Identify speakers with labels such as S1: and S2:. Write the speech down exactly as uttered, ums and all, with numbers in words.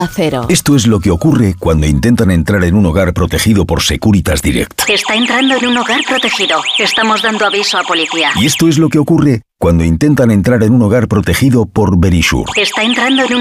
S1: Cero.
S2: Esto es lo que ocurre cuando intentan entrar en un hogar protegido por Securitas Direct.
S3: Está entrando en un hogar protegido. Estamos dando aviso a policía.
S2: Y esto es lo que ocurre cuando intentan entrar en un hogar protegido por Verisure.
S3: Está entrando en un